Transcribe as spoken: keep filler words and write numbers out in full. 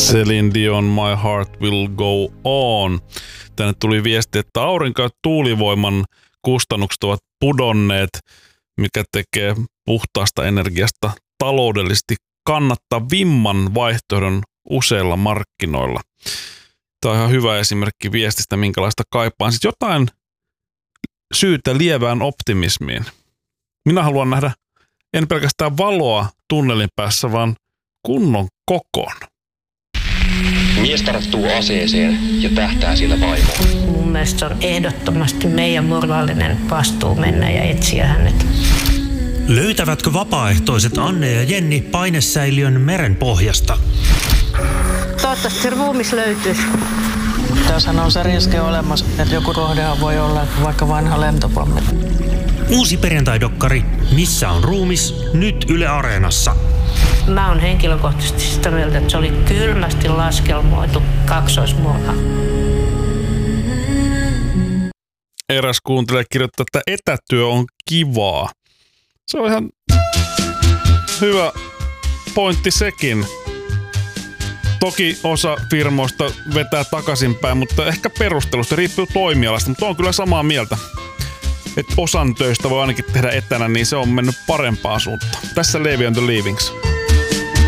Celine Dion, My Heart Will Go On. Tänne tuli viesti, että aurinko- ja tuulivoiman kustannukset ovat pudonneet, mikä tekee puhtaasta energiasta taloudellisesti kannattavimman vaihtoehdon useilla markkinoilla. Tämä on ihan hyvä esimerkki viestistä, minkälaista kaipaan. Sitten jotain syytä lievään optimismiin. Minä haluan nähdä en pelkästään valoa tunnelin päässä, vaan kunnon kokon. Mies tarttuu aseeseen ja tähtää sillä vaimoon. Mun mielestä se on ehdottomasti meidän moraalinen vastuu mennä ja etsiä hänet. Löytävätkö vapaaehtoiset Anne ja Jenni painesäiliön meren pohjasta? Toivottavasti ruumis löytyisi. Tässä on se riski olemassa, että joku rohdehan voi olla vaikka vanha lentopommi. Uusi perjantaidokkari Missä on ruumis? Nyt Yle Areenassa. Mä oon henkilökohtaisesti sitä mieltä, että se oli kylmästi laskelmoitu kaksoismurha. Eräs kuuntelija kirjoittaa, että etätyö on kivaa. Se on ihan hyvä pointti sekin. Toki osa firmoista vetää takaisinpäin, mutta ehkä perustelusta riippuu toimialasta, mutta on kyllä samaa mieltä. Että osan töistä voi ainakin tehdä etänä, niin se on mennyt parempaan suuntaan. Tässä Levi on the Leavings.